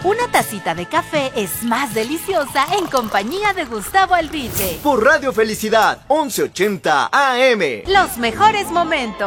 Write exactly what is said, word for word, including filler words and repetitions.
Una tacita de café es más deliciosa en compañía de Gustavo Albite. Por Radio Felicidad, once ochenta A M. Los mejores momentos.